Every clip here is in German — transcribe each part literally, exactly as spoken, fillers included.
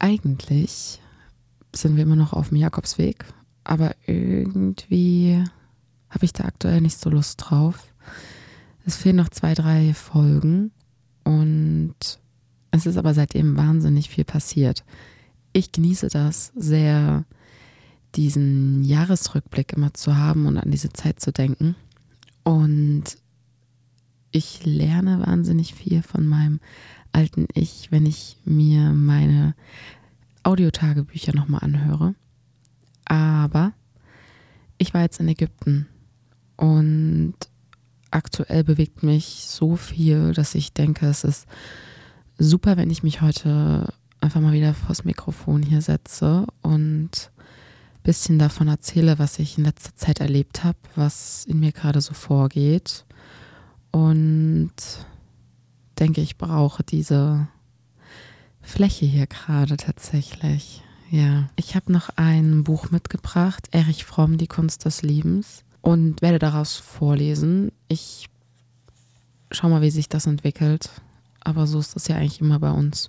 Eigentlich sind wir immer noch auf dem Jakobsweg, aber irgendwie habe ich da aktuell nicht so Lust drauf. Es fehlen noch zwei, drei Folgen und es ist aber seitdem wahnsinnig viel passiert. Ich genieße das sehr, diesen Jahresrückblick immer zu haben und an diese Zeit zu denken. Und ich lerne wahnsinnig viel von meinem alten Ich, wenn ich mir meine Audiotagebücher nochmal anhöre. Aber ich war jetzt in Ägypten und aktuell bewegt mich so viel, dass ich denke, es ist super, wenn ich mich heute einfach mal wieder vors Mikrofon hier setze und ein bisschen davon erzähle, was ich in letzter Zeit erlebt habe, was in mir gerade so vorgeht. Und denke, ich brauche diese Fläche hier gerade tatsächlich. Ja, ich habe noch ein Buch mitgebracht, Erich Fromm, Die Kunst des Liebens, und werde daraus vorlesen. Ich schau mal, wie sich das entwickelt, aber so ist das ja eigentlich immer bei uns.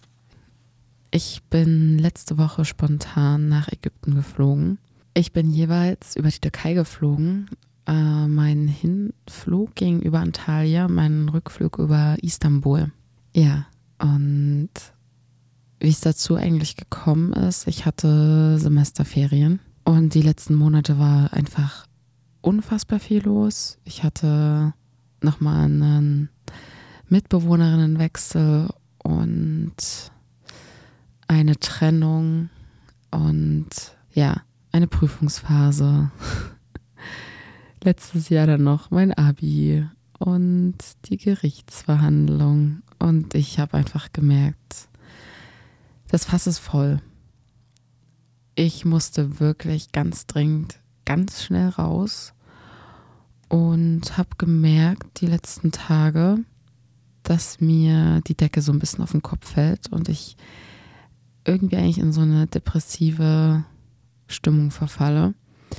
Ich bin letzte Woche spontan nach Ägypten geflogen. Ich bin jeweils über die Türkei geflogen. Äh, mein Hinflug ging über Antalya, mein Rückflug über Istanbul. Ja, und wie es dazu eigentlich gekommen ist, ich hatte Semesterferien und die letzten Monate war einfach unfassbar viel los. Ich hatte nochmal einen Mitbewohnerinnenwechsel und eine Trennung und ja, eine Prüfungsphase. Letztes Jahr dann noch mein Abi und die Gerichtsverhandlung. Und ich habe einfach gemerkt, das Fass ist voll. Ich musste wirklich ganz dringend, ganz schnell raus und habe gemerkt die letzten Tage, dass mir die Decke so ein bisschen auf den Kopf fällt und ich irgendwie eigentlich in so eine depressive Stimmung verfalle.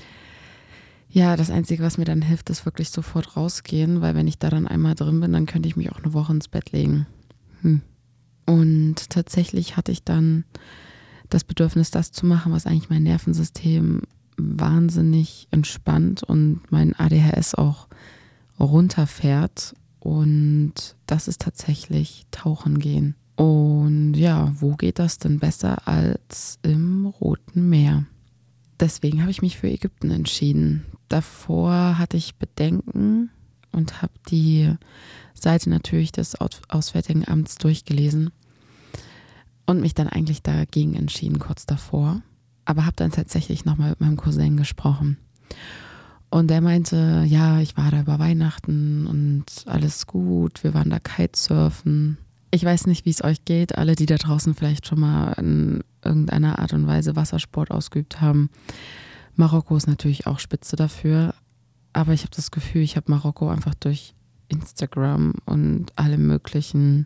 Ja, das Einzige, was mir dann hilft, ist wirklich sofort rausgehen, weil wenn ich da dann einmal drin bin, dann könnte ich mich auch eine Woche ins Bett legen. Hm. Und tatsächlich hatte ich dann das Bedürfnis, das zu machen, was eigentlich mein Nervensystem wahnsinnig entspannt und mein A D H S auch runterfährt. Und das ist tatsächlich Tauchen gehen. Und ja, wo geht das denn besser als im Roten Meer? Deswegen habe ich mich für Ägypten entschieden. Davor hatte ich Bedenken und habe die Seite natürlich des Auswärtigen Amts durchgelesen und mich dann eigentlich dagegen entschieden, kurz davor. Aber habe dann tatsächlich nochmal mit meinem Cousin gesprochen. Und der meinte, ja, ich war da über Weihnachten und alles gut, wir waren da Kitesurfen. Ich weiß nicht, wie es euch geht, alle, die da draußen vielleicht schon mal in irgendeiner Art und Weise Wassersport ausgeübt haben. Marokko ist natürlich auch spitze dafür, aber ich habe das Gefühl, ich habe Marokko einfach durch Instagram und alle möglichen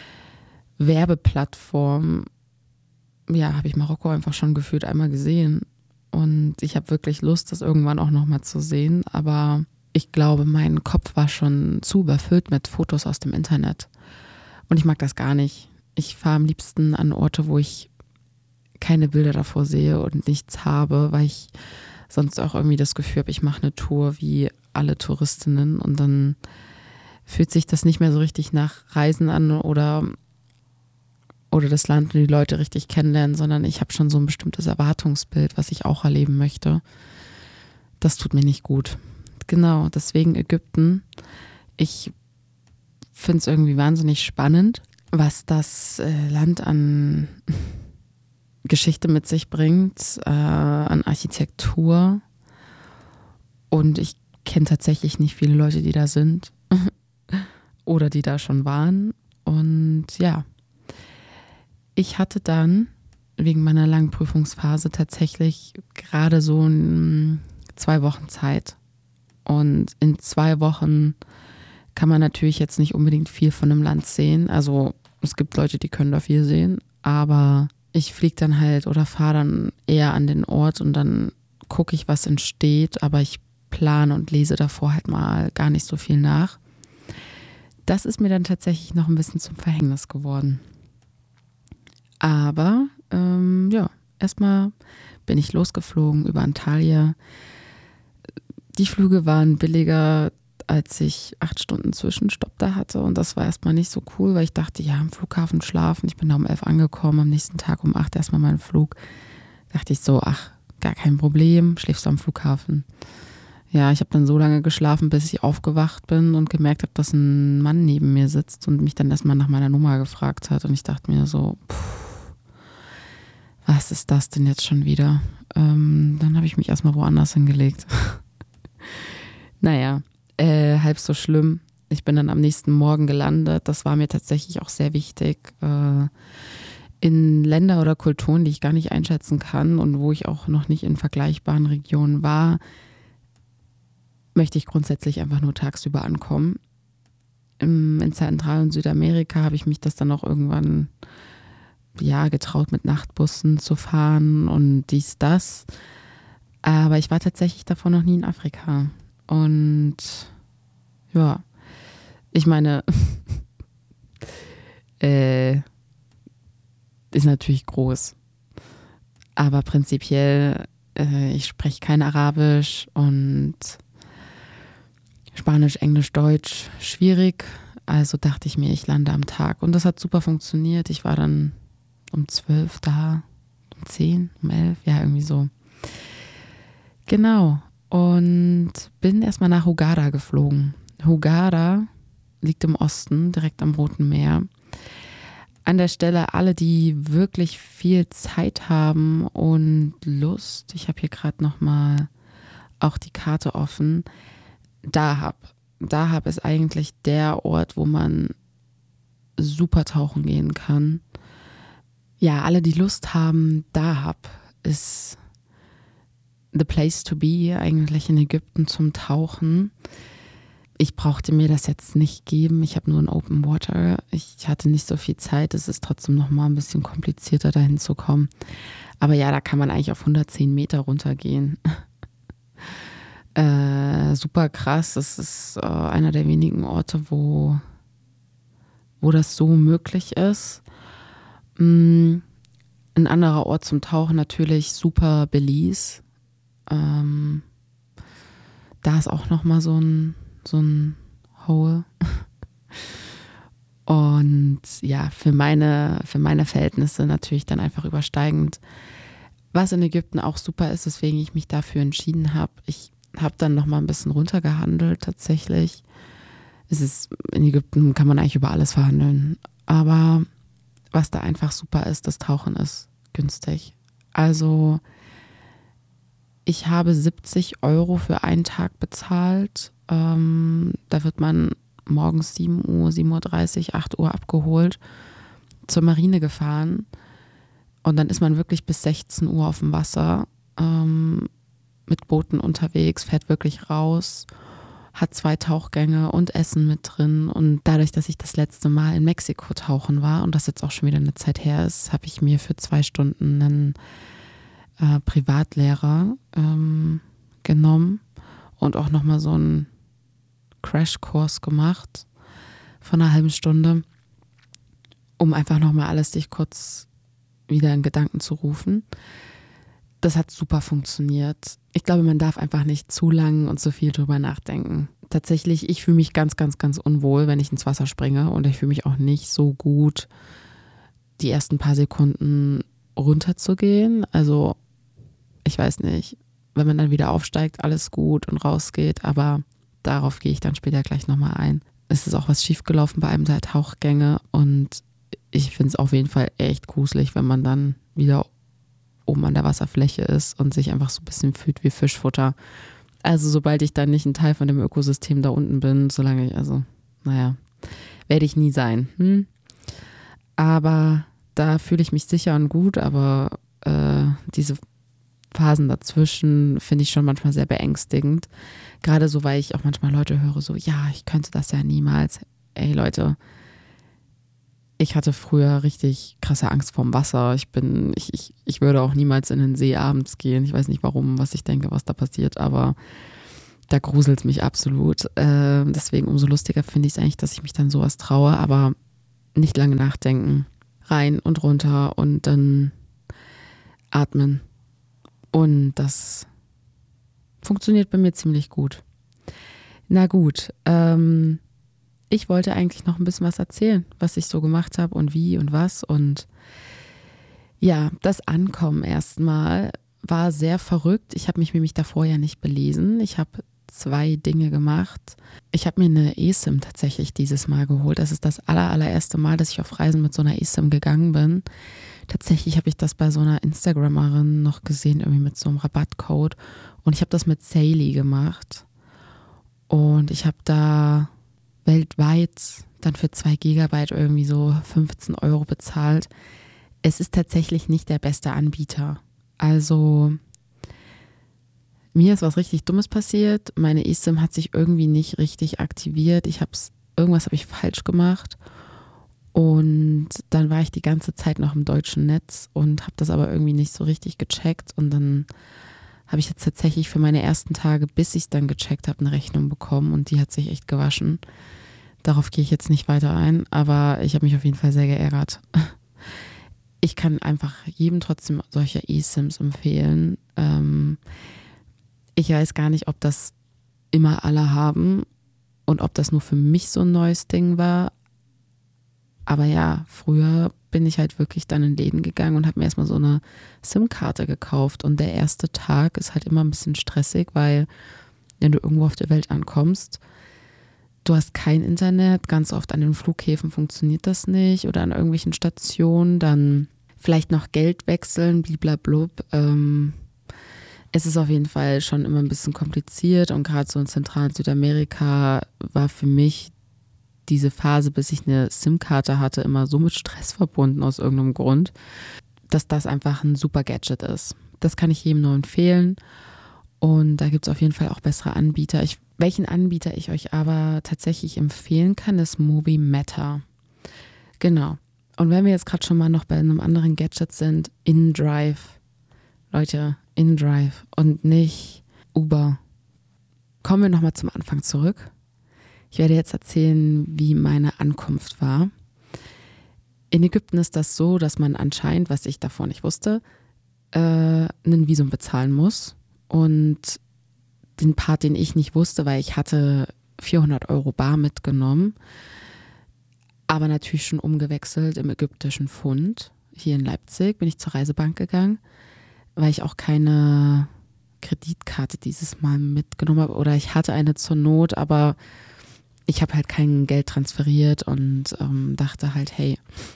Werbeplattformen, ja, habe ich Marokko einfach schon gefühlt einmal gesehen. Und ich habe wirklich Lust, das irgendwann auch nochmal zu sehen, aber ich glaube, mein Kopf war schon zu überfüllt mit Fotos aus dem Internet. Und ich mag das gar nicht. Ich fahre am liebsten an Orte, wo ich keine Bilder davor sehe und nichts habe, weil ich sonst auch irgendwie das Gefühl habe, ich mache eine Tour wie alle Touristinnen und dann fühlt sich das nicht mehr so richtig nach Reisen an oder, oder das Land und die Leute richtig kennenlernen, sondern ich habe schon so ein bestimmtes Erwartungsbild, was ich auch erleben möchte. Das tut mir nicht gut. Genau, deswegen Ägypten. Ich finde es irgendwie wahnsinnig spannend, was das äh, Land an Geschichte mit sich bringt, äh, an Architektur. Und ich kenne tatsächlich nicht viele Leute, die da sind oder die da schon waren. Und ja, ich hatte dann wegen meiner langen Prüfungsphase tatsächlich gerade so ein, zwei Wochen Zeit. Und in zwei Wochen kann man natürlich jetzt nicht unbedingt viel von einem Land sehen. Also es gibt Leute, die können da viel sehen, aber ich fliege dann halt oder fahre dann eher an den Ort und dann gucke ich, was entsteht, aber ich plane und lese davor halt mal gar nicht so viel nach. Das ist mir dann tatsächlich noch ein bisschen zum Verhängnis geworden. Aber ähm, ja, erstmal bin ich losgeflogen über Antalya. Die Flüge waren billiger, als ich acht Stunden Zwischenstopp da hatte. Und das war erstmal nicht so cool, weil ich dachte, ja, am Flughafen schlafen. Ich bin da um elf angekommen, am nächsten Tag um acht erstmal mein Flug. Dachte ich so, ach, gar kein Problem, schläfst du am Flughafen. Ja, ich habe dann so lange geschlafen, bis ich aufgewacht bin und gemerkt habe, dass ein Mann neben mir sitzt und mich dann erstmal nach meiner Nummer gefragt hat. Und ich dachte mir so, pff, was ist das denn jetzt schon wieder? Ähm, dann habe ich mich erstmal woanders hingelegt. Naja, äh, halb so schlimm. Ich bin dann am nächsten Morgen gelandet. Das war mir tatsächlich auch sehr wichtig. Äh, in Länder oder Kulturen, die ich gar nicht einschätzen kann und wo ich auch noch nicht in vergleichbaren Regionen war, möchte ich grundsätzlich einfach nur tagsüber ankommen. Im, in Zentral- und Südamerika habe ich mich das dann auch irgendwann ja, getraut, mit Nachtbussen zu fahren und dies, das. Aber ich war tatsächlich davor noch nie in Afrika. Und ja, ich meine, äh, ist natürlich groß. Aber prinzipiell, äh, ich spreche kein Arabisch und Spanisch, Englisch, Deutsch schwierig. Also dachte ich mir, ich lande am Tag. Und das hat super funktioniert. Ich war dann um zwölf da, um zehn, um elf, ja, irgendwie so. Genau. Und bin erstmal nach Hurghada geflogen. Hurghada liegt im Osten, direkt am Roten Meer. An der Stelle alle, die wirklich viel Zeit haben und Lust, ich habe hier gerade nochmal auch die Karte offen, Dahab. Dahab ist eigentlich der Ort, wo man super tauchen gehen kann. Ja, alle, die Lust haben, Dahab ist the place to be, eigentlich in Ägypten zum Tauchen. Ich brauchte mir das jetzt nicht geben. Ich habe nur ein Open Water. Ich hatte nicht so viel Zeit. Es ist trotzdem noch mal ein bisschen komplizierter, dahin zu kommen. Aber ja, da kann man eigentlich auf hundertzehn Meter runtergehen. äh, super krass. Das ist äh, einer der wenigen Orte, wo, wo das so möglich ist. Mm, ein anderer Ort zum Tauchen natürlich super Belize. Ähm, da ist auch noch mal so ein so ein Hole. Und ja, für meine, für meine Verhältnisse natürlich dann einfach übersteigend. Was in Ägypten auch super ist, weswegen ich mich dafür entschieden habe. Ich habe dann noch mal ein bisschen runtergehandelt tatsächlich. Es ist, in Ägypten kann man eigentlich über alles verhandeln. Aber was da einfach super ist, das Tauchen ist günstig. Also ich habe siebzig Euro für einen Tag bezahlt. Ähm, da wird man morgens sieben Uhr, sieben Uhr dreißig, acht Uhr abgeholt, zur Marine gefahren und dann ist man wirklich bis sechzehn Uhr auf dem Wasser, ähm, mit Booten unterwegs, fährt wirklich raus, hat zwei Tauchgänge und Essen mit drin und dadurch, dass ich das letzte Mal in Mexiko tauchen war und das jetzt auch schon wieder eine Zeit her ist, habe ich mir für zwei Stunden einen äh, Privatlehrer ähm, genommen und auch nochmal so einen Crashkurs gemacht von einer halben Stunde, um einfach nochmal alles sich kurz wieder in Gedanken zu rufen. Das hat super funktioniert. Ich glaube, man darf einfach nicht zu lang und zu viel drüber nachdenken. Tatsächlich, ich fühle mich ganz, ganz, ganz unwohl, wenn ich ins Wasser springe und ich fühle mich auch nicht so gut, die ersten paar Sekunden runterzugehen. Also, ich weiß nicht, wenn man dann wieder aufsteigt, alles gut und rausgeht, aber darauf gehe ich dann später gleich nochmal ein. Es ist auch was schiefgelaufen bei einem der Tauchgänge und ich finde es auf jeden Fall echt gruselig, wenn man dann wieder oben an der Wasserfläche ist und sich einfach so ein bisschen fühlt wie Fischfutter. Also sobald ich dann nicht ein Teil von dem Ökosystem da unten bin, solange ich, also naja, werde ich nie sein. Hm? Aber da fühle ich mich sicher und gut, aber äh, diese Phasen dazwischen finde ich schon manchmal sehr beängstigend. Gerade so, weil ich auch manchmal Leute höre, so, ja, ich könnte das ja niemals. Ey Leute, ich hatte früher richtig krasse Angst vorm Wasser. Ich bin, ich, ich, ich würde auch niemals in den See abends gehen. Ich weiß nicht warum, was ich denke, was da passiert, aber da gruselt es mich absolut. Äh, deswegen umso lustiger finde ich es eigentlich, dass ich mich dann sowas traue, aber nicht lange nachdenken. Rein und runter und dann atmen. Und das funktioniert bei mir ziemlich gut. Na gut, ähm, ich wollte eigentlich noch ein bisschen was erzählen, was ich so gemacht habe und wie und was. Und ja, das Ankommen erstmal war sehr verrückt. Ich habe mich nämlich davor ja nicht belesen. Ich habe zwei Dinge gemacht. Ich habe mir eine eSIM tatsächlich dieses Mal geholt. Das ist das aller, allererste Mal, dass ich auf Reisen mit so einer eSIM gegangen bin. Tatsächlich habe ich das bei so einer Instagrammerin noch gesehen, irgendwie mit so einem Rabattcode. Und ich habe das mit Saily gemacht. Und ich habe da weltweit dann für zwei Gigabyte irgendwie so fünfzehn Euro bezahlt. Es ist tatsächlich nicht der beste Anbieter. Also mir ist was richtig Dummes passiert. Meine eSIM hat sich irgendwie nicht richtig aktiviert. Ich hab's, irgendwas habe ich falsch gemacht. Und dann war ich die ganze Zeit noch im deutschen Netz und habe das aber irgendwie nicht so richtig gecheckt. Und dann habe ich jetzt tatsächlich für meine ersten Tage, bis ich es dann gecheckt habe, eine Rechnung bekommen und die hat sich echt gewaschen. Darauf gehe ich jetzt nicht weiter ein, aber ich habe mich auf jeden Fall sehr geärgert. Ich kann einfach jedem trotzdem solche eSIMs empfehlen. Ähm, ich weiß gar nicht, ob das immer alle haben und ob das nur für mich so ein neues Ding war. Aber ja, früher bin ich halt wirklich dann in Läden gegangen und habe mir erstmal so eine SIM-Karte gekauft. Und der erste Tag ist halt immer ein bisschen stressig, weil wenn du irgendwo auf der Welt ankommst, du hast kein Internet, ganz oft an den Flughäfen funktioniert das nicht oder an irgendwelchen Stationen, dann vielleicht noch Geld wechseln, bliblablub. Ähm, es ist auf jeden Fall schon immer ein bisschen kompliziert und gerade so in Zentral- und Südamerika war für mich diese Phase, bis ich eine SIM-Karte hatte, immer so mit Stress verbunden aus irgendeinem Grund, dass das einfach ein super Gadget ist. Das kann ich jedem nur empfehlen und da gibt es auf jeden Fall auch bessere Anbieter. Ich, welchen Anbieter ich euch aber tatsächlich empfehlen kann, ist Mobimeta. Genau. Und wenn wir jetzt gerade schon mal noch bei einem anderen Gadget sind, InDrive. Leute, InDrive und nicht Uber. Kommen wir nochmal zum Anfang zurück. Ich werde jetzt erzählen, wie meine Ankunft war. In Ägypten ist das so, dass man anscheinend, was ich davor nicht wusste, äh, ein Visum bezahlen muss. Und den Part, den ich nicht wusste, weil ich hatte vierhundert Euro bar mitgenommen, aber natürlich schon umgewechselt im ägyptischen Pfund. Hier in Leipzig bin ich zur Reisebank gegangen, weil ich auch keine Kreditkarte dieses Mal mitgenommen habe. Oder ich hatte eine zur Not, aber ich habe halt kein Geld transferiert und ähm, dachte halt, hey,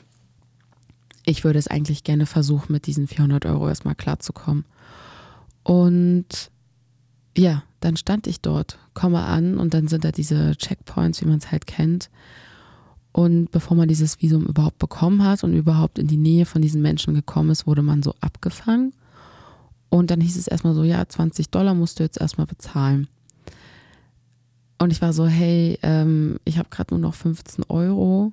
ich würde es eigentlich gerne versuchen, mit diesen vierhundert Euro erstmal klarzukommen. Und ja, dann stand ich dort, komme an und dann sind da diese Checkpoints, wie man es halt kennt. Und bevor man dieses Visum überhaupt bekommen hat und überhaupt in die Nähe von diesen Menschen gekommen ist, wurde man so abgefangen. Und dann hieß es erstmal so, ja, zwanzig Dollar musst du jetzt erstmal bezahlen. Und ich war so, hey, ähm, ich habe gerade nur noch fünfzehn Euro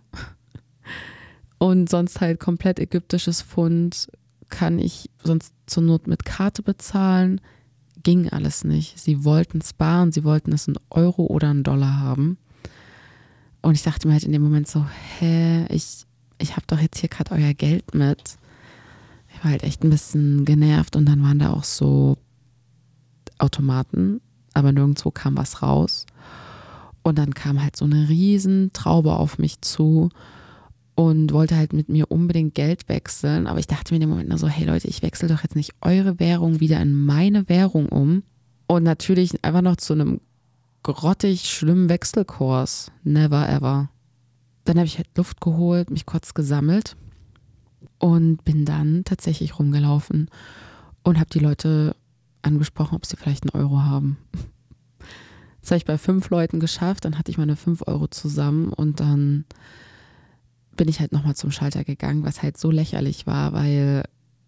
und sonst halt komplett ägyptisches Pfund, kann ich sonst zur Not mit Karte bezahlen. Ging alles nicht. Sie wollten sparen, sie wollten es in Euro oder in Dollar haben. Und ich dachte mir halt in dem Moment so, hä, ich, ich habe doch jetzt hier gerade euer Geld mit. Ich war halt echt ein bisschen genervt und dann waren da auch so Automaten, aber nirgendwo kam was raus. Und dann kam halt so eine riesen Traube auf mich zu und wollte halt mit mir unbedingt Geld wechseln. Aber ich dachte mir in dem Moment nur so, hey Leute, ich wechsle doch jetzt nicht eure Währung wieder in meine Währung um. Und natürlich einfach noch zu einem grottig schlimmen Wechselkurs. Never ever. Dann habe ich halt Luft geholt, mich kurz gesammelt und bin dann tatsächlich rumgelaufen und habe die Leute angesprochen, ob sie vielleicht einen Euro haben. Das habe ich bei fünf Leuten geschafft, dann hatte ich meine fünf Euro zusammen und dann bin ich halt nochmal zum Schalter gegangen, was halt so lächerlich war, weil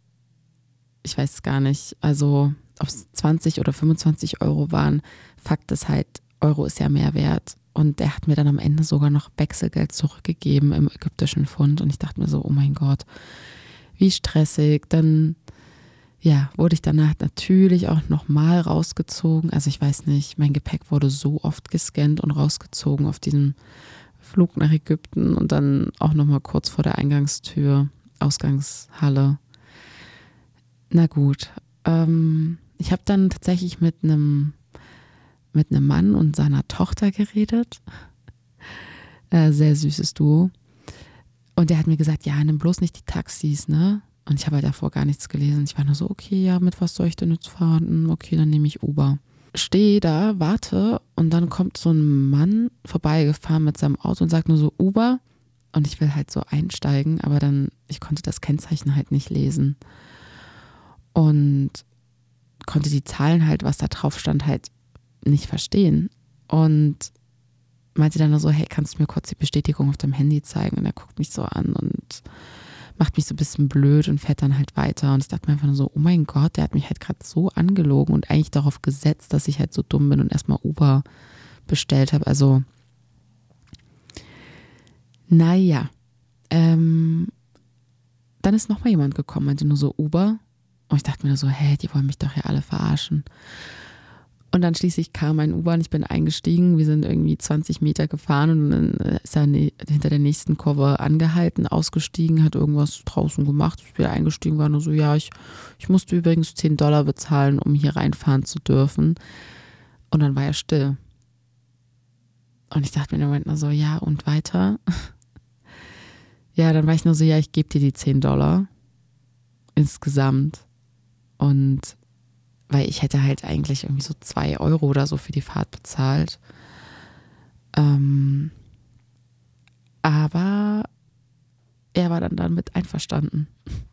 ich weiß es gar nicht, also ob es zwanzig oder fünfundzwanzig Euro waren, Fakt ist halt, Euro ist ja mehr wert und der hat mir dann am Ende sogar noch Wechselgeld zurückgegeben im ägyptischen Pfund und ich dachte mir so, oh mein Gott, wie stressig, dann ja, wurde ich danach natürlich auch nochmal rausgezogen. Also ich weiß nicht, mein Gepäck wurde so oft gescannt und rausgezogen auf diesem Flug nach Ägypten und dann auch nochmal kurz vor der Eingangstür, Ausgangshalle. Na gut, ähm, ich habe dann tatsächlich mit einem mit einem Mann und seiner Tochter geredet. Äh, sehr süßes Duo. Und der hat mir gesagt, ja, nimm bloß nicht die Taxis, ne? Und ich habe halt davor gar nichts gelesen. Ich war nur so, okay, ja, mit was soll ich denn jetzt fahren? Okay, dann nehme ich Uber. Stehe da, warte und dann kommt so ein Mann vorbeigefahren mit seinem Auto und sagt nur so Uber. Und ich will halt so einsteigen, aber dann, ich konnte das Kennzeichen halt nicht lesen. Und konnte die Zahlen halt, was da drauf stand, halt nicht verstehen. Und meinte dann nur so, hey, kannst du mir kurz die Bestätigung auf dem Handy zeigen? Und er guckt mich so an und macht mich so ein bisschen blöd und fährt dann halt weiter. Und ich dachte mir einfach nur so, oh mein Gott, der hat mich halt gerade so angelogen und eigentlich darauf gesetzt, dass ich halt so dumm bin und erstmal Uber bestellt habe. Also, naja. Ähm, dann ist nochmal jemand gekommen, meinte nur so Uber. Und ich dachte mir nur so, hä, die wollen mich doch ja alle verarschen. Und dann schließlich kam ein U-Bahn, ich bin eingestiegen, wir sind irgendwie zwanzig Meter gefahren und dann ist er ne- hinter der nächsten Kurve angehalten, ausgestiegen, hat irgendwas draußen gemacht. Ich bin eingestiegen, war nur so, ja, ich, ich musste übrigens zehn Dollar bezahlen, um hier reinfahren zu dürfen. Und dann war er still. Und ich dachte mir im Moment nur so, ja, und weiter? Ja, dann war ich nur so, ja, ich gebe dir die zehn Dollar insgesamt. Und weil ich hätte halt eigentlich irgendwie so zwei Euro oder so für die Fahrt bezahlt. Ähm, aber er war dann damit einverstanden.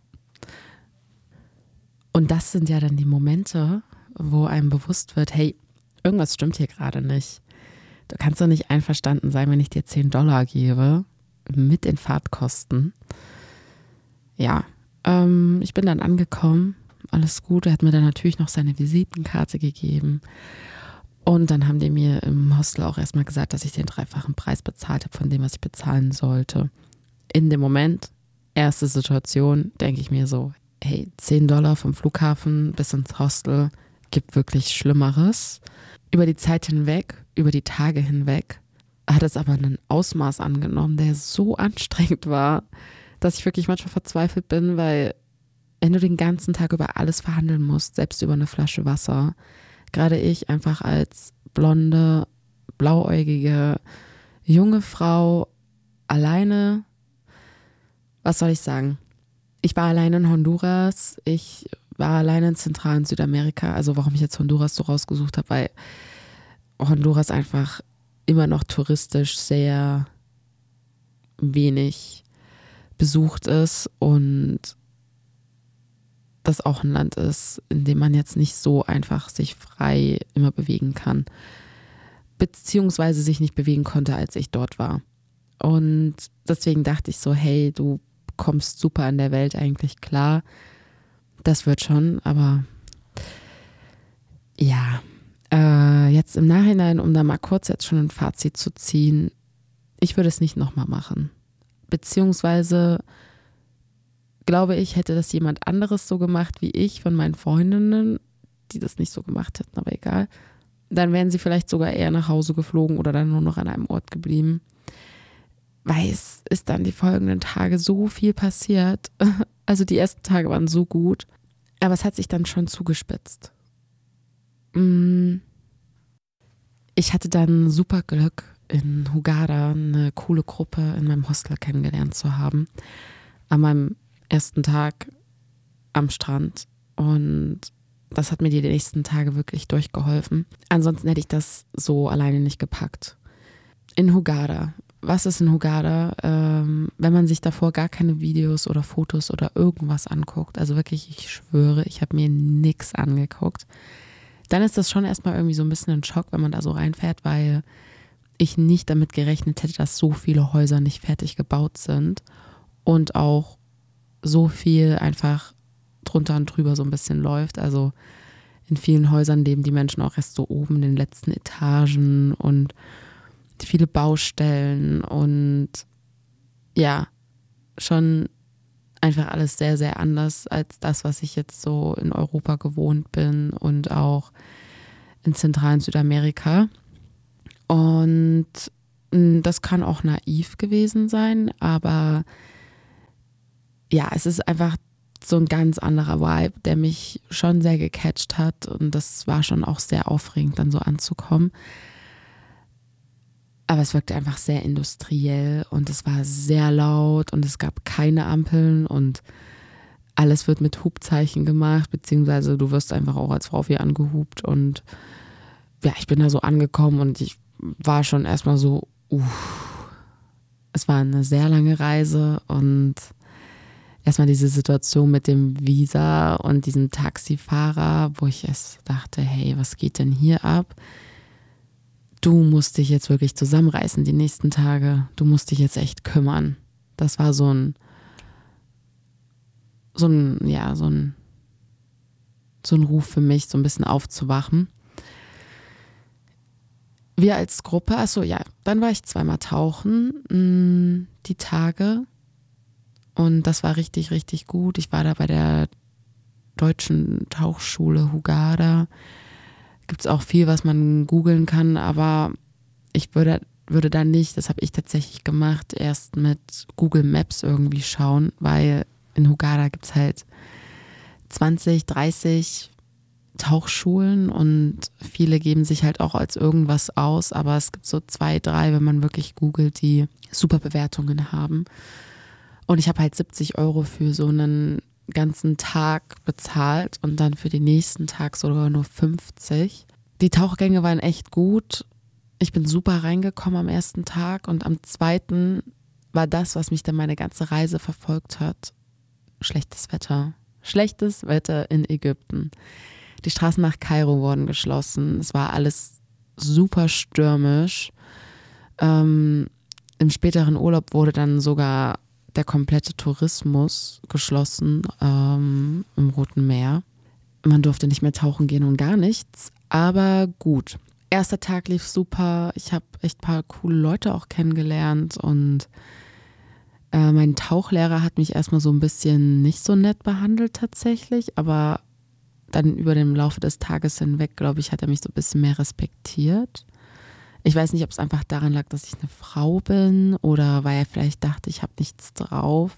Und das sind ja dann die Momente, wo einem bewusst wird, hey, irgendwas stimmt hier gerade nicht. Du kannst doch nicht einverstanden sein, wenn ich dir zehn Dollar gebe, mit den Fahrtkosten. Ja, ähm, ich bin dann angekommen. Alles gut, er hat mir dann natürlich noch seine Visitenkarte gegeben und dann haben die mir im Hostel auch erstmal gesagt, dass ich den dreifachen Preis bezahlt habe von dem, was ich bezahlen sollte. In dem Moment, erste Situation, denke ich mir so, hey, zehn Dollar vom Flughafen bis ins Hostel, gibt wirklich Schlimmeres. Über die Zeit hinweg, über die Tage hinweg, hat es aber ein Ausmaß angenommen, der so anstrengend war, dass ich wirklich manchmal verzweifelt bin, weil wenn du den ganzen Tag über alles verhandeln musst, selbst über eine Flasche Wasser, gerade ich einfach als blonde, blauäugige, junge Frau alleine, was soll ich sagen? Ich war alleine in Honduras, ich war alleine in Zentral- und Südamerika, also warum ich jetzt Honduras so rausgesucht habe, weil Honduras einfach immer noch touristisch sehr wenig besucht ist und das auch ein Land ist, in dem man jetzt nicht so einfach sich frei immer bewegen kann. Beziehungsweise sich nicht bewegen konnte, als ich dort war. Und deswegen dachte ich so, hey, du kommst super in der Welt eigentlich klar. Das wird schon, aber ja. Äh, jetzt im Nachhinein, um da mal kurz jetzt schon ein Fazit zu ziehen, ich würde es nicht nochmal machen. Beziehungsweise glaube ich, hätte das jemand anderes so gemacht wie ich von meinen Freundinnen, die das nicht so gemacht hätten, aber egal, dann wären sie vielleicht sogar eher nach Hause geflogen oder dann nur noch an einem Ort geblieben. Weil es ist dann die folgenden Tage so viel passiert. Also die ersten Tage waren so gut, aber es hat sich dann schon zugespitzt. Ich hatte dann super Glück, in Hurghada eine coole Gruppe in meinem Hostel kennengelernt zu haben. An meinem ersten Tag am Strand und das hat mir die nächsten Tage wirklich durchgeholfen. Ansonsten hätte ich das so alleine nicht gepackt. In Hurghada. Was ist in Hurghada? Ähm, wenn man sich davor gar keine Videos oder Fotos oder irgendwas anguckt, also wirklich, ich schwöre, ich habe mir nichts angeguckt, dann ist das schon erstmal irgendwie so ein bisschen ein Schock, wenn man da so reinfährt, weil ich nicht damit gerechnet hätte, dass so viele Häuser nicht fertig gebaut sind und auch so viel einfach drunter und drüber so ein bisschen läuft. Also in vielen Häusern leben die Menschen auch erst so oben in den letzten Etagen und viele Baustellen und ja, schon einfach alles sehr, sehr anders als das, was ich jetzt so in Europa gewohnt bin und auch in Zentral- und Südamerika. Und das kann auch naiv gewesen sein, aber ja, es ist einfach so ein ganz anderer Vibe, der mich schon sehr gecatcht hat und das war schon auch sehr aufregend, dann so anzukommen. Aber es wirkte einfach sehr industriell und es war sehr laut und es gab keine Ampeln und alles wird mit Hubzeichen gemacht, beziehungsweise du wirst einfach auch als Frau viel angehupt und ja, ich bin da so angekommen und ich war schon erstmal so, uff, es war eine sehr lange Reise und erstmal diese Situation mit dem Visa und diesem Taxifahrer, wo ich erst dachte, hey, was geht denn hier ab? Du musst dich jetzt wirklich zusammenreißen die nächsten Tage. Du musst dich jetzt echt kümmern. Das war so ein, so ein, ja, so ein, so ein Ruf für mich, so ein bisschen aufzuwachen. Wir als Gruppe, achso, ja, dann war ich zweimal tauchen, mh, die Tage. Und das war richtig, richtig gut. Ich war da bei der deutschen Tauchschule Hurghada. Gibt es auch viel, was man googeln kann, aber ich würde, würde da nicht, das habe ich tatsächlich gemacht, erst mit Google Maps irgendwie schauen, weil in Hurghada gibt es halt zwanzig, dreißig Tauchschulen und viele geben sich halt auch als irgendwas aus, aber es gibt so zwei, drei, wenn man wirklich googelt, die super Bewertungen haben. Und ich habe halt siebzig Euro für so einen ganzen Tag bezahlt und dann für den nächsten Tag sogar nur fünfzig. Die Tauchgänge waren echt gut. Ich bin super reingekommen am ersten Tag und am zweiten war das, was mich dann meine ganze Reise verfolgt hat. Schlechtes Wetter. Schlechtes Wetter in Ägypten. Die Straßen nach Kairo wurden geschlossen. Es war alles super stürmisch. Ähm, im späteren Urlaub wurde dann sogar der komplette Tourismus geschlossen ähm, im Roten Meer. Man durfte nicht mehr tauchen gehen und gar nichts. Aber gut. Erster Tag lief super. Ich habe echt ein paar coole Leute auch kennengelernt und äh, mein Tauchlehrer hat mich erstmal so ein bisschen nicht so nett behandelt tatsächlich, aber dann über den Laufe des Tages hinweg, glaube ich, hat er mich so ein bisschen mehr respektiert. Ich weiß nicht, ob es einfach daran lag, dass ich eine Frau bin oder weil er vielleicht dachte, ich habe nichts drauf.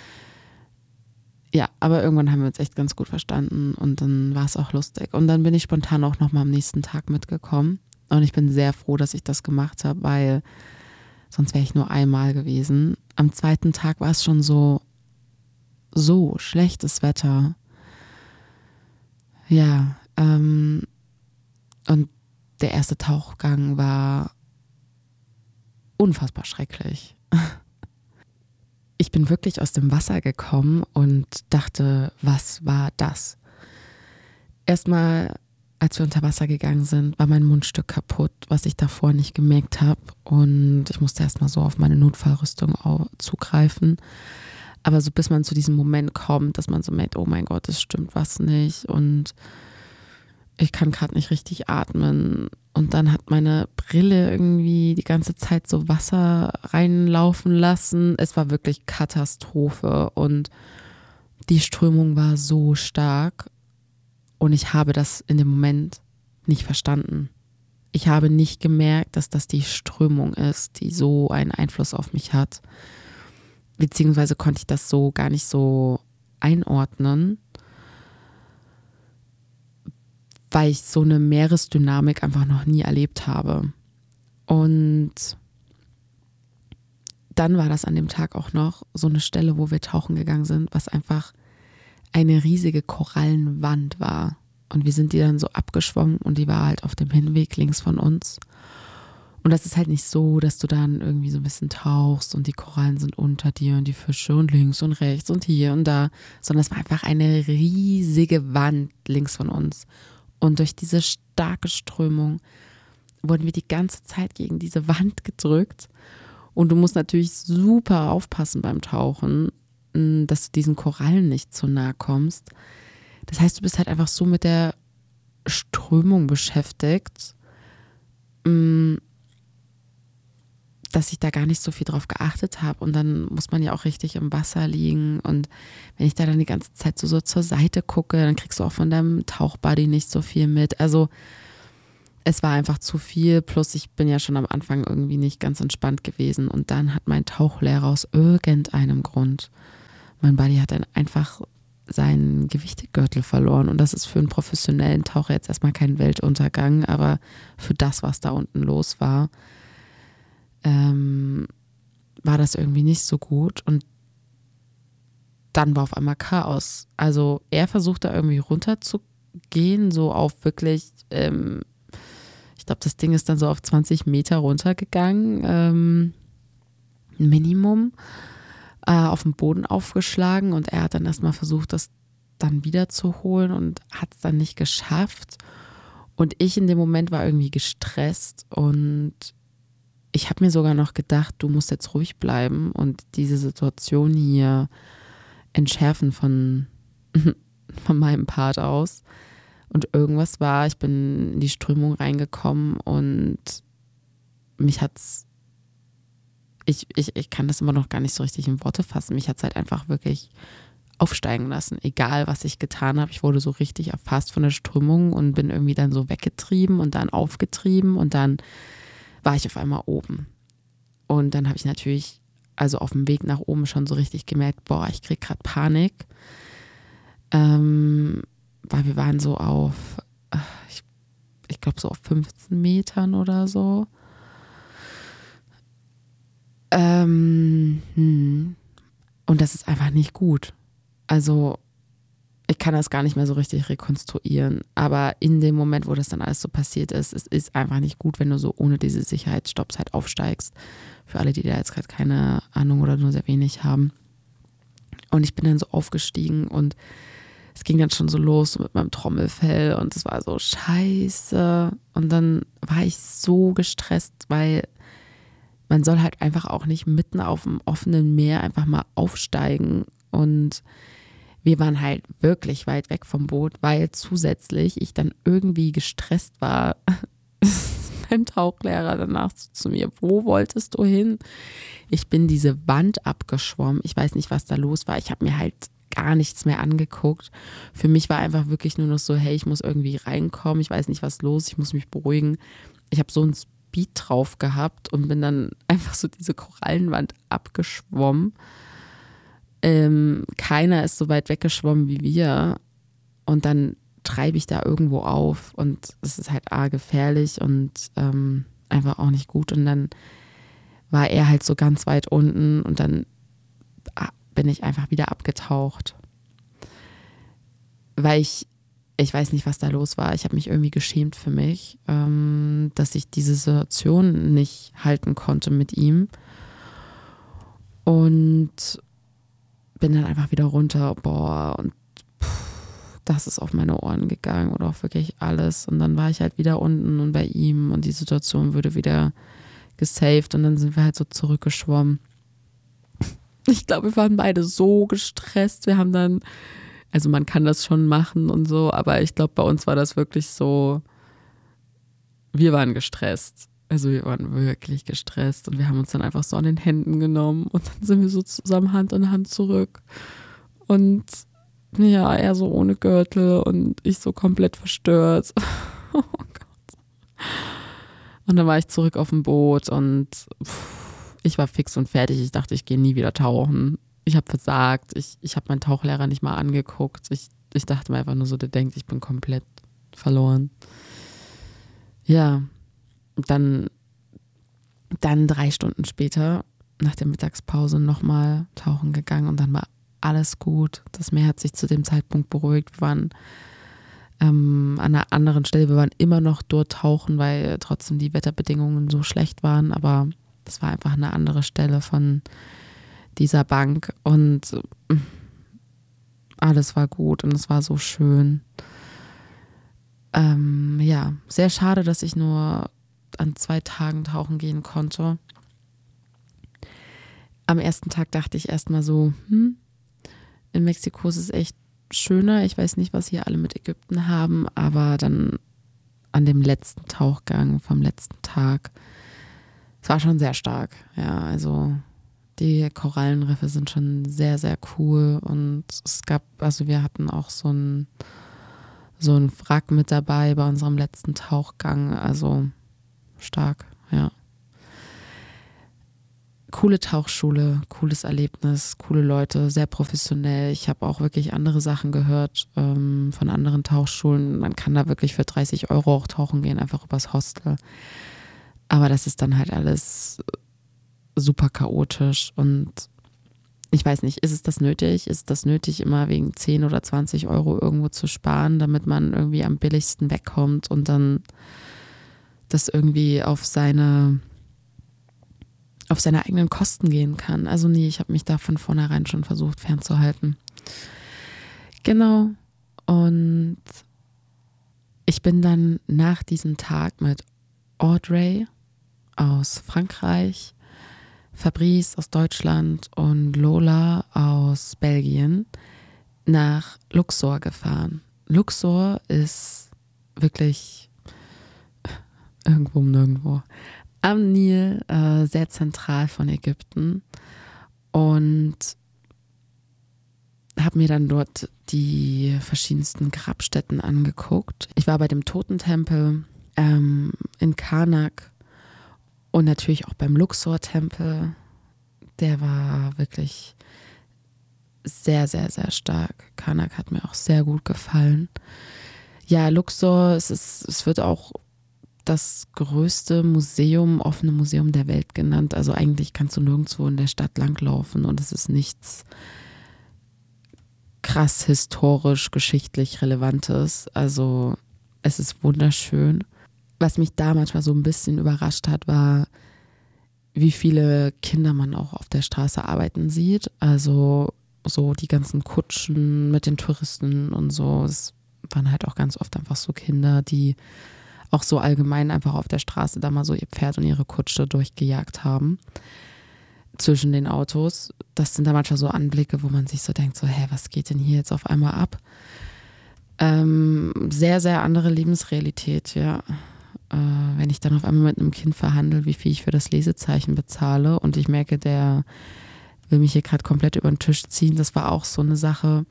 Ja, aber irgendwann haben wir uns echt ganz gut verstanden und dann war es auch lustig. Und dann bin ich spontan auch nochmal am nächsten Tag mitgekommen. Und ich bin sehr froh, dass ich das gemacht habe, weil sonst wäre ich nur einmal gewesen. Am zweiten Tag war es schon so, so schlechtes Wetter. Ja, ähm, und der erste Tauchgang war unfassbar schrecklich. Ich bin wirklich aus dem Wasser gekommen und dachte, was war das? Erstmal, als wir unter Wasser gegangen sind, war mein Mundstück kaputt, was ich davor nicht gemerkt habe. Und ich musste erstmal so auf meine Notfallrüstung zugreifen. Aber so bis man zu diesem Moment kommt, dass man so merkt, oh mein Gott, es stimmt was nicht und ich kann gerade nicht richtig atmen. Und dann hat meine Brille irgendwie die ganze Zeit so Wasser reinlaufen lassen. Es war wirklich Katastrophe und die Strömung war so stark und ich habe das in dem Moment nicht verstanden. Ich habe nicht gemerkt, dass das die Strömung ist, die so einen Einfluss auf mich hat. Beziehungsweise konnte ich das so gar nicht so einordnen, weil ich so eine Meeresdynamik einfach noch nie erlebt habe. Und dann war das an dem Tag auch noch so eine Stelle, wo wir tauchen gegangen sind, was einfach eine riesige Korallenwand war. Und wir sind die dann so abgeschwommen und die war halt auf dem Hinweg links von uns. Und das ist halt nicht so, dass du dann irgendwie so ein bisschen tauchst und die Korallen sind unter dir und die Fische und links und rechts und hier und da, sondern es war einfach eine riesige Wand links von uns. Und durch diese starke Strömung wurden wir die ganze Zeit gegen diese Wand gedrückt. Und du musst natürlich super aufpassen beim Tauchen, dass du diesen Korallen nicht zu nahe kommst. Das heißt, du bist halt einfach so mit der Strömung beschäftigt, dass ich da gar nicht so viel drauf geachtet habe. Und dann muss man ja auch richtig im Wasser liegen. Und wenn ich da dann die ganze Zeit so, so zur Seite gucke, dann kriegst du auch von deinem Tauchbuddy nicht so viel mit. Also es war einfach zu viel. Plus ich bin ja schon am Anfang irgendwie nicht ganz entspannt gewesen. Und dann hat mein Tauchlehrer aus irgendeinem Grund, mein Buddy hat dann einfach seinen Gewichtegürtel verloren. Und das ist für einen professionellen Taucher jetzt erstmal kein Weltuntergang, aber für das, was da unten los war, ähm, war das irgendwie nicht so gut. Und dann war auf einmal Chaos. Also er versucht da irgendwie runterzugehen, so auf wirklich, ähm, ich glaube, das Ding ist dann so auf zwanzig Meter runtergegangen, ähm, Minimum, äh, auf dem Boden aufgeschlagen und er hat dann erstmal versucht, das dann wieder zu holen und hat es dann nicht geschafft. Und ich in dem Moment war irgendwie gestresst und ich habe mir sogar noch gedacht, du musst jetzt ruhig bleiben und diese Situation hier entschärfen von, von meinem Part aus. Und irgendwas war, ich bin in die Strömung reingekommen und mich hat's, ich, ich, ich kann das immer noch gar nicht so richtig in Worte fassen, mich hat es halt einfach wirklich aufsteigen lassen, egal was ich getan habe. Ich wurde so richtig erfasst von der Strömung und bin irgendwie dann so weggetrieben und dann aufgetrieben und dann war ich auf einmal oben. Und dann habe ich natürlich, also auf dem Weg nach oben schon so richtig gemerkt, boah, ich kriege gerade Panik. Ähm, weil wir waren so auf, ich, ich glaube so auf fünfzehn Metern oder so. Ähm, hm. Und das ist einfach nicht gut. Also ich kann das gar nicht mehr so richtig rekonstruieren. Aber in dem Moment, wo das dann alles so passiert ist, es ist einfach nicht gut, wenn du so ohne diese Sicherheitsstopps halt aufsteigst. Für alle, die da jetzt gerade keine Ahnung oder nur sehr wenig haben. Und ich bin dann so aufgestiegen und es ging dann schon so los mit meinem Trommelfell und es war so scheiße. Und dann war ich so gestresst, weil man soll halt einfach auch nicht mitten auf dem offenen Meer einfach mal aufsteigen. Und wir waren halt wirklich weit weg vom Boot, weil zusätzlich ich dann irgendwie gestresst war. Mein Tauchlehrer danach so zu mir, wo wolltest du hin? Ich bin diese Wand abgeschwommen. Ich weiß nicht, was da los war. Ich habe mir halt gar nichts mehr angeguckt. Für mich war einfach wirklich nur noch so, hey, ich muss irgendwie reinkommen. Ich weiß nicht, was los. Ich muss mich beruhigen. Ich habe so einen Speed drauf gehabt und bin dann einfach so diese Korallenwand abgeschwommen. Ähm, keiner ist so weit weggeschwommen wie wir. Und dann treibe ich da irgendwo auf und es ist halt arg gefährlich und ähm, einfach auch nicht gut. Und dann war er halt so ganz weit unten und dann bin ich einfach wieder abgetaucht. Weil ich, ich weiß nicht, was da los war. Ich habe mich irgendwie geschämt für mich, ähm, dass ich diese Situation nicht halten konnte mit ihm. Und bin dann einfach wieder runter. Boah, und pff, das ist auf meine Ohren gegangen oder auch wirklich alles. Und dann war ich halt wieder unten und bei ihm und die Situation wurde wieder gesaved und dann sind wir halt so zurückgeschwommen. Ich glaube, wir waren beide so gestresst. Wir haben dann, also man kann das schon machen und so, aber ich glaube, bei uns war das wirklich so, wir waren gestresst. Also wir waren wirklich gestresst und wir haben uns dann einfach so an den Händen genommen und dann sind wir so zusammen Hand in Hand zurück. Und ja, er so ohne Gürtel und ich so komplett verstört. Oh Gott. Und dann war ich zurück auf dem Boot und pff, ich war fix und fertig. Ich dachte, ich gehe nie wieder tauchen. Ich habe versagt. Ich, ich habe meinen Tauchlehrer nicht mal angeguckt. Ich, ich dachte mir einfach nur so, der denkt, ich bin komplett verloren. Ja, dann, dann drei Stunden später, nach der Mittagspause, nochmal tauchen gegangen und dann war alles gut. Das Meer hat sich zu dem Zeitpunkt beruhigt. Wir waren ähm, an einer anderen Stelle. Wir waren immer noch dort tauchen, weil trotzdem die Wetterbedingungen so schlecht waren, aber das war einfach eine andere Stelle von dieser Bank und alles war gut und es war so schön. Ähm, ja, sehr schade, dass ich nur an zwei Tagen tauchen gehen konnte. Am ersten Tag dachte ich erstmal so, hm, in Mexiko ist es echt schöner. Ich weiß nicht, was hier alle mit Ägypten haben, aber dann an dem letzten Tauchgang vom letzten Tag, es war schon sehr stark. Ja, also die Korallenriffe sind schon sehr, sehr cool und es gab, also wir hatten auch so ein so ein Wrack mit dabei bei unserem letzten Tauchgang, also stark, ja. coole Tauchschule, cooles Erlebnis, coole Leute, sehr professionell. Ich habe auch wirklich andere Sachen gehört ähm, von anderen Tauchschulen. Man kann da wirklich für dreißig Euro auch tauchen gehen, einfach übers Hostel. Aber das ist dann halt alles super chaotisch und ich weiß nicht, ist es das nötig? Ist das nötig, immer wegen zehn oder zwanzig Euro irgendwo zu sparen, damit man irgendwie am billigsten wegkommt und dann das irgendwie auf seine auf seine eigenen Kosten gehen kann? Also nee, ich habe mich da von vornherein schon versucht fernzuhalten. Genau. Und ich bin dann nach diesem Tag mit Audrey aus Frankreich, Fabrice aus Deutschland und Lola aus Belgien nach Luxor gefahren. Luxor ist wirklich irgendwo um nirgendwo. Am Nil, äh, sehr zentral von Ägypten. Und habe mir dann dort die verschiedensten Grabstätten angeguckt. Ich war bei dem Totentempel ähm, in Karnak und natürlich auch beim Luxor-Tempel. Der war wirklich sehr, sehr, sehr stark. Karnak hat mir auch sehr gut gefallen. Ja, Luxor, es, ist, es wird auch das größte Museum, offene Museum der Welt genannt. Also eigentlich kannst du nirgendwo in der Stadt langlaufen und es ist nichts krass historisch, geschichtlich Relevantes. Also es ist wunderschön. Was mich da manchmal so ein bisschen überrascht hat, war, wie viele Kinder man auch auf der Straße arbeiten sieht. Also so die ganzen Kutschen mit den Touristen und so. Es waren halt auch ganz oft einfach so Kinder, die auch so allgemein einfach auf der Straße da mal so ihr Pferd und ihre Kutsche durchgejagt haben zwischen den Autos. Das sind da manchmal so Anblicke, wo man sich so denkt, so, hä, was geht denn hier jetzt auf einmal ab? Ähm, sehr, sehr andere Lebensrealität, ja. Äh, wenn ich dann auf einmal mit einem Kind verhandle, wie viel ich für das Lesezeichen bezahle und ich merke, der will mich hier gerade komplett über den Tisch ziehen, das war auch so eine Sache,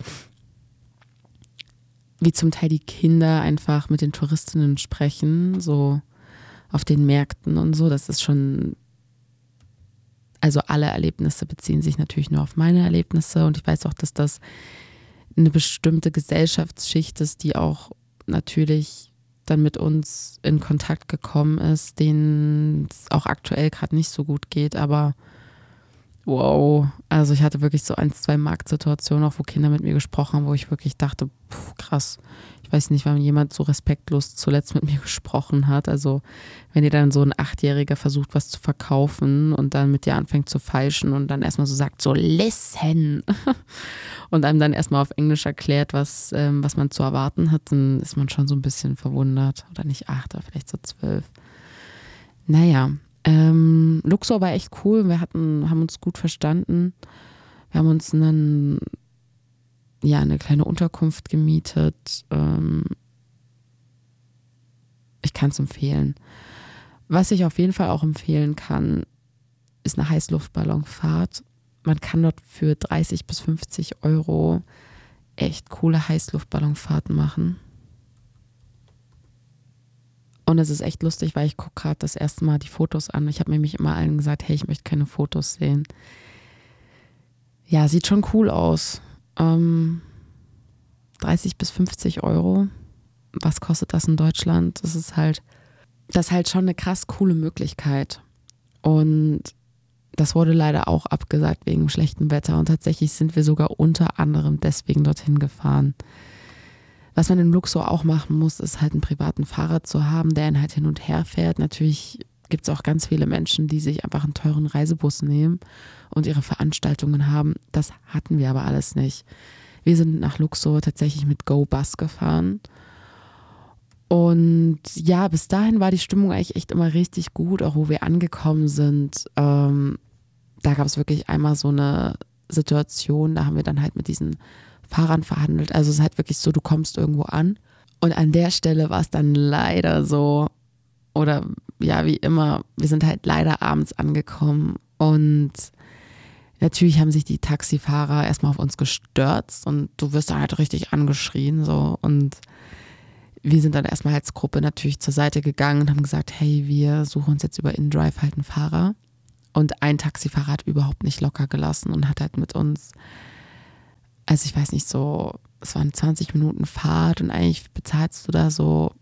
wie zum Teil die Kinder einfach mit den Touristinnen sprechen, so auf den Märkten und so. Das ist schon, also alle Erlebnisse beziehen sich natürlich nur auf meine Erlebnisse und ich weiß auch, dass das eine bestimmte Gesellschaftsschicht ist, die auch natürlich dann mit uns in Kontakt gekommen ist, denen es auch aktuell gerade nicht so gut geht, aber wow, also ich hatte wirklich so ein, zwei Marktsituationen, auch wo Kinder mit mir gesprochen haben, wo ich wirklich dachte, pff, krass, ich weiß nicht, wann jemand so respektlos zuletzt mit mir gesprochen hat. Also wenn dir dann so ein Achtjähriger versucht, was zu verkaufen und dann mit dir anfängt zu feilschen und dann erstmal so sagt, so listen und einem dann erstmal auf Englisch erklärt, was, ähm, was man zu erwarten hat, dann ist man schon so ein bisschen verwundert. Oder nicht acht, aber vielleicht so zwölf. Naja, Ähm, Luxor war echt cool. Wir hatten, haben uns gut verstanden. Wir haben uns einen, ja, eine kleine Unterkunft gemietet. Ähm, ich kann es empfehlen. Was ich auf jeden Fall auch empfehlen kann, ist eine Heißluftballonfahrt. Man kann dort für dreißig bis fünfzig Euro echt coole Heißluftballonfahrten machen. Und es ist echt lustig, weil ich gucke gerade das erste Mal die Fotos an. Ich habe nämlich immer allen gesagt, hey, ich möchte keine Fotos sehen. Ja, sieht schon cool aus. Ähm, dreißig bis fünfzig Euro. Was kostet das in Deutschland? Das ist halt, das ist halt schon eine krass coole Möglichkeit. Und das wurde leider auch abgesagt wegen schlechtem Wetter. Und tatsächlich sind wir sogar unter anderem deswegen dorthin gefahren. Was man in Luxor auch machen muss, ist halt einen privaten Fahrer zu haben, der ihn halt hin und her fährt. Natürlich gibt es auch ganz viele Menschen, die sich einfach einen teuren Reisebus nehmen und ihre Veranstaltungen haben. Das hatten wir aber alles nicht. Wir sind nach Luxor tatsächlich mit Go-Bus gefahren. Und ja, bis dahin war die Stimmung eigentlich echt immer richtig gut, auch wo wir angekommen sind. Ähm, da gab es wirklich einmal so eine Situation, da haben wir dann halt mit diesen Fahrern verhandelt. Also es ist halt wirklich so, du kommst irgendwo an und an der Stelle war es dann leider so, oder ja, wie immer, wir sind halt leider abends angekommen und natürlich haben sich die Taxifahrer erstmal auf uns gestürzt und du wirst dann halt richtig angeschrien so und wir sind dann erstmal als Gruppe natürlich zur Seite gegangen und haben gesagt, hey, wir suchen uns jetzt über InDrive halt einen Fahrer Und ein Taxifahrer hat überhaupt nicht locker gelassen und hat halt mit uns, also ich weiß nicht, so, es waren zwanzig Minuten Fahrt und eigentlich bezahlst du da so.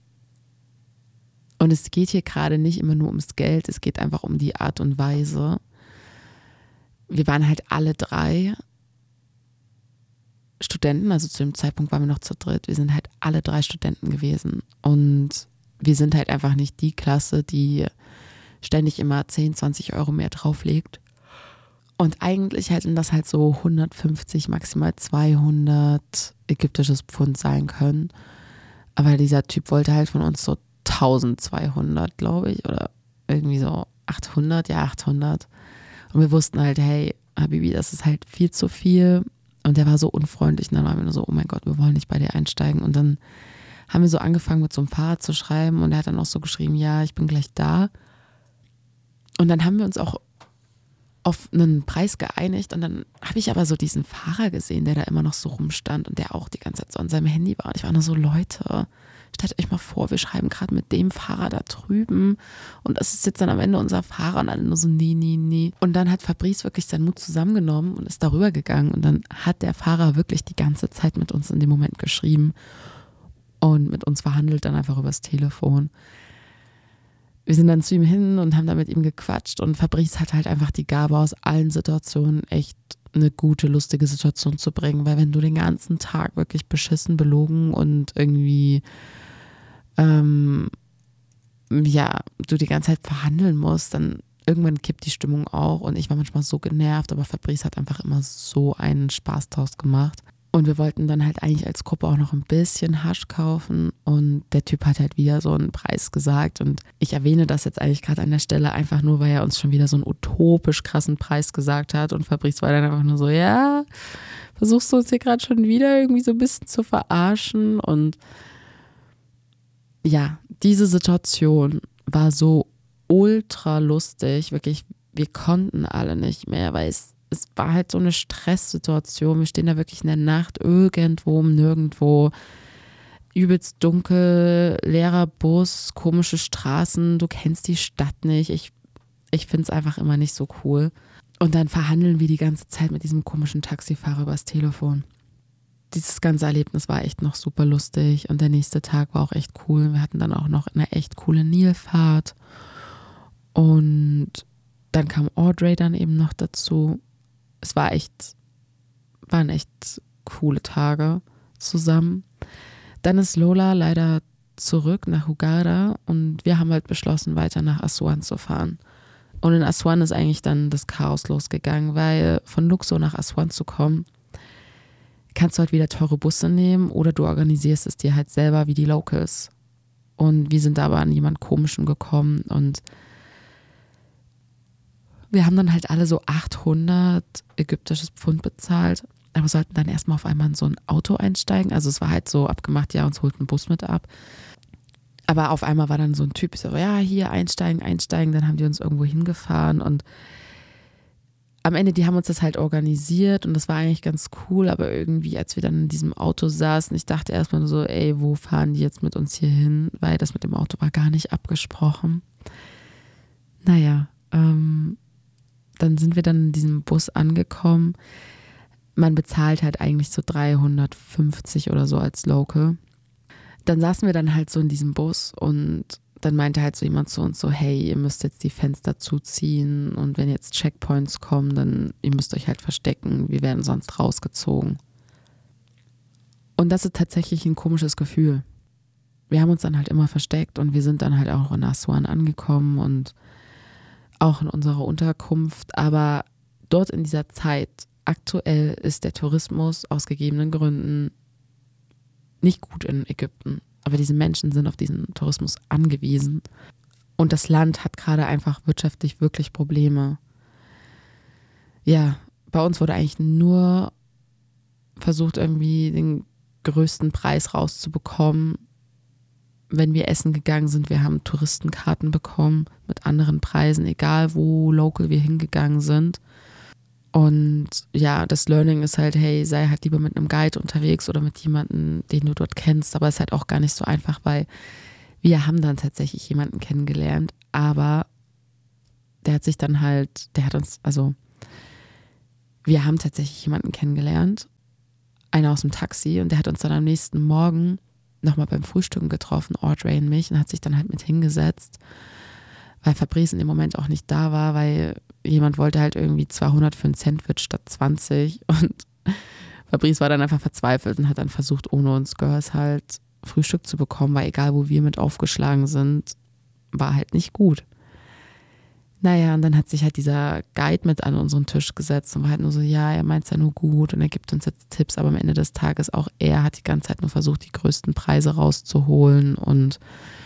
Und es geht hier gerade nicht immer nur ums Geld, es geht einfach um die Art und Weise. Wir waren halt alle drei Studenten, also zu dem Zeitpunkt waren wir noch zu dritt. Wir sind halt alle drei Studenten gewesen. Und wir sind halt einfach nicht die Klasse, die ständig immer zehn, zwanzig Euro mehr drauflegt. Und eigentlich hätten das halt so hundertfünfzig, maximal zweihundert ägyptisches Pfund sein können. Aber dieser Typ wollte halt von uns so eintausendzweihundert, glaube ich, oder irgendwie so achthundert, ja achthundert. Und wir wussten halt, hey, Habibi, das ist halt viel zu viel. Und der war so unfreundlich und dann waren wir nur so, oh mein Gott, wir wollen nicht bei dir einsteigen. Und dann haben wir so angefangen mit so einem Fahrer zu schreiben und er hat dann auch so geschrieben, ja, ich bin gleich da. Und dann haben wir uns auch auf einen Preis geeinigt und dann habe ich aber so diesen Fahrer gesehen, der da immer noch so rumstand und der auch die ganze Zeit so an seinem Handy war. Und ich war nur so, Leute, stellt euch mal vor, wir schreiben gerade mit dem Fahrer da drüben und das ist jetzt dann am Ende unser Fahrer und alle nur so, nee, nee, nee. Und dann hat Fabrice wirklich seinen Mut zusammengenommen und ist darüber gegangen und dann hat der Fahrer wirklich die ganze Zeit mit uns in dem Moment geschrieben und mit uns verhandelt dann einfach übers Telefon. Wir sind dann zu ihm hin und haben da mit ihm gequatscht und Fabrice hat halt einfach die Gabe, aus allen Situationen echt eine gute, lustige Situation zu bringen, weil wenn du den ganzen Tag wirklich beschissen, belogen und irgendwie ähm, ja, du die ganze Zeit verhandeln musst, dann irgendwann kippt die Stimmung auch und ich war manchmal so genervt, aber Fabrice hat einfach immer so einen Spaß draus gemacht. Und wir wollten dann halt eigentlich als Gruppe auch noch ein bisschen Hasch kaufen und der Typ hat halt wieder so einen Preis gesagt und ich erwähne das jetzt eigentlich gerade an der Stelle einfach nur, weil er uns schon wieder so einen utopisch krassen Preis gesagt hat und Fabrice war dann einfach nur so, ja, versuchst du uns hier gerade schon wieder irgendwie so ein bisschen zu verarschen und ja, diese Situation war so ultra lustig, wirklich, wir konnten alle nicht mehr, weil es Es war halt so eine Stresssituation. Wir stehen da wirklich in der Nacht irgendwo, nirgendwo. Übelst dunkel, leerer Bus, komische Straßen. Du kennst die Stadt nicht. Ich, ich finde es einfach immer nicht so cool. Und dann verhandeln wir die ganze Zeit mit diesem komischen Taxifahrer übers Telefon. Dieses ganze Erlebnis war echt noch super lustig. Und der nächste Tag war auch echt cool. Wir hatten dann auch noch eine echt coole Nilfahrt. Und dann kam Audrey dann eben noch dazu. Es war echt, waren echt coole Tage zusammen. Dann ist Lola leider zurück nach Hurghada und wir haben halt beschlossen, weiter nach Assuan zu fahren. Und in Assuan ist eigentlich dann das Chaos losgegangen, weil von Luxor nach Assuan zu kommen, kannst du halt wieder teure Busse nehmen oder du organisierst es dir halt selber wie die Locals. Und wir sind aber an jemand Komischen gekommen und wir haben dann halt alle so achthundert ägyptisches Pfund bezahlt, aber sollten dann erstmal auf einmal in so ein Auto einsteigen. Also es war halt so abgemacht, ja, uns holt ein Bus mit ab. Aber auf einmal war dann so ein Typ, so, ja, hier einsteigen, einsteigen. Dann haben die uns irgendwo hingefahren und am Ende, die haben uns das halt organisiert und das war eigentlich ganz cool, aber irgendwie, als wir dann in diesem Auto saßen, ich dachte erstmal nur so, ey, wo fahren die jetzt mit uns hier hin? Weil das mit dem Auto war gar nicht abgesprochen. Naja, ähm, dann sind wir dann in diesem Bus angekommen. Man bezahlt halt eigentlich so dreihundertfünfzig oder so als Local. Dann saßen wir dann halt so in diesem Bus und dann meinte halt so jemand zu uns so, hey, ihr müsst jetzt die Fenster zuziehen und wenn jetzt Checkpoints kommen, dann ihr müsst euch halt verstecken, wir werden sonst rausgezogen. Und das ist tatsächlich ein komisches Gefühl. Wir haben uns dann halt immer versteckt und wir sind dann halt auch in Assuan angekommen und auch in unserer Unterkunft, aber dort in dieser Zeit, aktuell ist der Tourismus aus gegebenen Gründen nicht gut in Ägypten, aber diese Menschen sind auf diesen Tourismus angewiesen und das Land hat gerade einfach wirtschaftlich wirklich Probleme. Ja, bei uns wurde eigentlich nur versucht, irgendwie den größten Preis rauszubekommen. Wenn wir essen gegangen sind, wir haben Touristenkarten bekommen mit anderen Preisen, egal wo local wir hingegangen sind. Und ja, das Learning ist halt, hey, sei halt lieber mit einem Guide unterwegs oder mit jemandem, den du dort kennst. Aber es ist halt auch gar nicht so einfach, weil wir haben dann tatsächlich jemanden kennengelernt, aber der hat sich dann halt, der hat uns, also wir haben tatsächlich jemanden kennengelernt, einer aus dem Taxi, und der hat uns dann am nächsten Morgen nochmal beim Frühstücken getroffen, Audrey und mich, und hat sich dann halt mit hingesetzt, weil Fabrice in dem Moment auch nicht da war, weil jemand wollte halt irgendwie zweihundert für ein Sandwich statt zwanzig, und Fabrice war dann einfach verzweifelt und hat dann versucht, ohne uns Girls halt Frühstück zu bekommen, weil egal, wo wir mit aufgeschlagen sind, war halt nicht gut. Naja, und dann hat sich halt dieser Guide mit an unseren Tisch gesetzt und war halt nur so, ja, er meint es ja nur gut und er gibt uns jetzt Tipps, aber am Ende des Tages auch er hat die ganze Zeit nur versucht, die größten Preise rauszuholen, und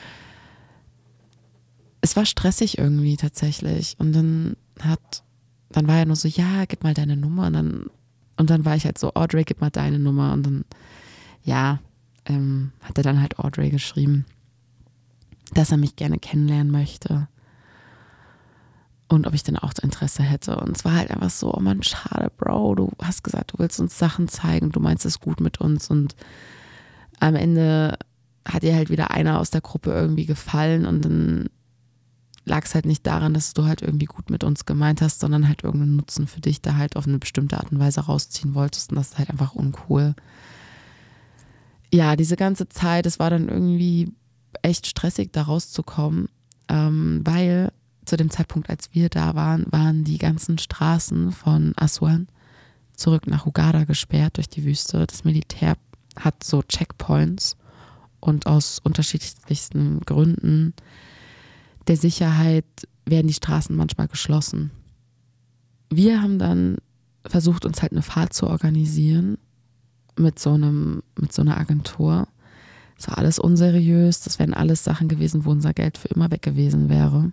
es war stressig irgendwie tatsächlich. Und dann hat, dann war er nur so, ja, gib mal deine Nummer, und dann, und dann war ich halt so, Audrey, gib mal deine Nummer, und dann, ja, ähm, hat er dann halt Audrey geschrieben, dass er mich gerne kennenlernen möchte. Und ob ich denn auch Interesse hätte. Und es war halt einfach so, oh Mann, schade, Bro, du hast gesagt, du willst uns Sachen zeigen, du meinst es gut mit uns. Und am Ende hat dir halt wieder einer aus der Gruppe irgendwie gefallen, und dann lag es halt nicht daran, dass du halt irgendwie gut mit uns gemeint hast, sondern halt irgendeinen Nutzen für dich da halt auf eine bestimmte Art und Weise rausziehen wolltest, und das ist halt einfach uncool. Ja, diese ganze Zeit, es war dann irgendwie echt stressig, da rauszukommen, ähm, weil zu dem Zeitpunkt, als wir da waren, waren die ganzen Straßen von Aswan zurück nach Hurghada gesperrt durch die Wüste. Das Militär hat so Checkpoints, und aus unterschiedlichsten Gründen der Sicherheit werden die Straßen manchmal geschlossen. Wir haben dann versucht, uns halt eine Fahrt zu organisieren mit so einem, mit so einer Agentur. Das war alles unseriös, das wären alles Sachen gewesen, wo unser Geld für immer weg gewesen wäre.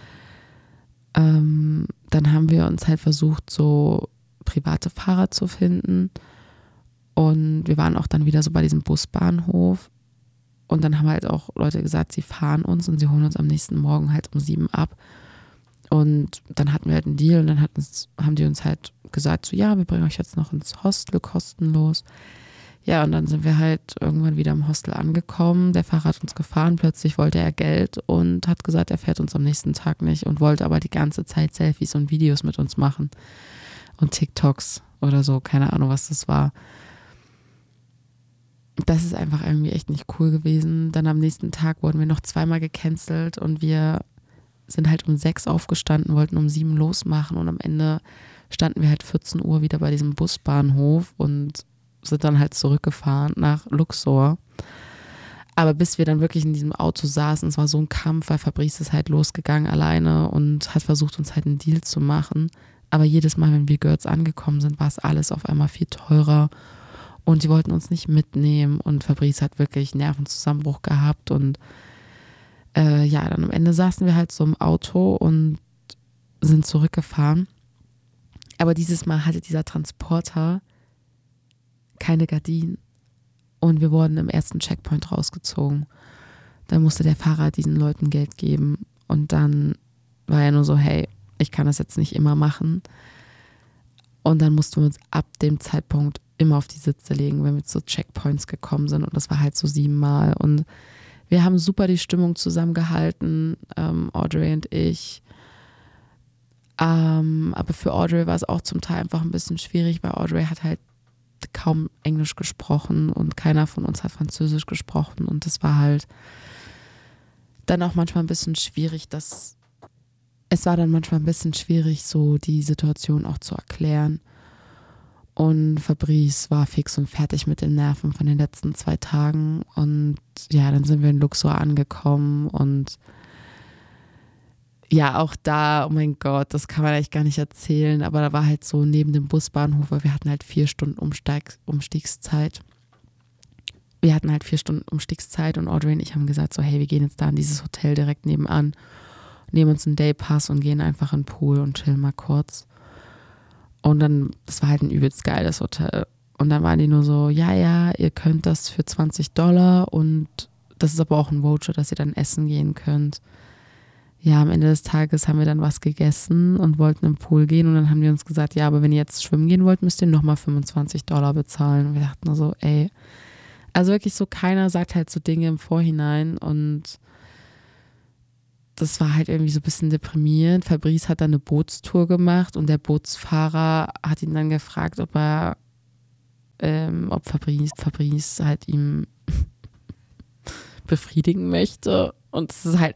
Ähm, dann haben wir uns halt versucht, so private Fahrer zu finden, und wir waren auch dann wieder so bei diesem Busbahnhof, und dann haben halt auch Leute gesagt, sie fahren uns und sie holen uns am nächsten Morgen halt um sieben ab, und dann hatten wir halt einen Deal, und dann hat uns, haben die uns halt gesagt, so ja, wir bringen euch jetzt noch ins Hostel kostenlos. Ja, und dann sind wir halt irgendwann wieder im Hostel angekommen. Der Fahrer hat uns gefahren, plötzlich wollte er Geld und hat gesagt, er fährt uns am nächsten Tag nicht, und wollte aber die ganze Zeit Selfies und Videos mit uns machen und TikToks oder so, keine Ahnung, was das war. Das ist einfach irgendwie echt nicht cool gewesen. Dann am nächsten Tag wurden wir noch zweimal gecancelt, und wir sind halt um sechs aufgestanden, wollten um sieben losmachen, und am Ende standen wir halt vierzehn Uhr wieder bei diesem Busbahnhof und sind dann halt zurückgefahren nach Luxor. Aber bis wir dann wirklich in diesem Auto saßen, es war so ein Kampf, weil Fabrice ist halt losgegangen alleine und hat versucht, uns halt einen Deal zu machen. Aber jedes Mal, wenn wir Girls angekommen sind, war es alles auf einmal viel teurer, und die wollten uns nicht mitnehmen, und Fabrice hat wirklich Nervenzusammenbruch gehabt, und äh, ja, dann am Ende saßen wir halt so im Auto und sind zurückgefahren. Aber dieses Mal hatte dieser Transporter keine Gardinen, und wir wurden im ersten Checkpoint rausgezogen. Dann musste der Fahrer diesen Leuten Geld geben, und dann war er nur so, hey, ich kann das jetzt nicht immer machen. Und dann mussten wir uns ab dem Zeitpunkt immer auf die Sitze legen, wenn wir zu Checkpoints gekommen sind, und das war halt so siebenmal, und wir haben super die Stimmung zusammengehalten, ähm, Audrey und ich. Ähm, aber für Audrey war es auch zum Teil einfach ein bisschen schwierig, weil Audrey hat halt kaum Englisch gesprochen und keiner von uns hat Französisch gesprochen, und das war halt dann auch manchmal ein bisschen schwierig, dass es war dann manchmal ein bisschen schwierig, so die Situation auch zu erklären. Und Fabrice war fix und fertig mit den Nerven von den letzten zwei Tagen, und ja, dann sind wir in Luxor angekommen, und ja, auch da, oh mein Gott, das kann man eigentlich gar nicht erzählen, aber da war halt so neben dem Busbahnhof, weil wir hatten halt vier Stunden Umsteig, Umstiegszeit. Wir hatten halt vier Stunden Umstiegszeit, und Audrey und ich haben gesagt so, hey, wir gehen jetzt da in dieses Hotel direkt nebenan, nehmen uns einen Daypass und gehen einfach in den Pool und chillen mal kurz. Und dann, das war halt ein übelst geiles Hotel. Und dann waren die nur so, ja, ja, ihr könnt das für zwanzig Dollar, und das ist aber auch ein Voucher, dass ihr dann essen gehen könnt. Ja, am Ende des Tages haben wir dann was gegessen und wollten im Pool gehen, und dann haben die uns gesagt, ja, aber wenn ihr jetzt schwimmen gehen wollt, müsst ihr nochmal fünfundzwanzig Dollar bezahlen. Und wir dachten nur so, ey, also wirklich so, keiner sagt halt so Dinge im Vorhinein, und das war halt irgendwie so ein bisschen deprimierend. Fabrice hat dann eine Bootstour gemacht und der Bootsfahrer hat ihn dann gefragt, ob er, ähm, ob Fabrice, Fabrice halt ihm befriedigen möchte. Und es ist halt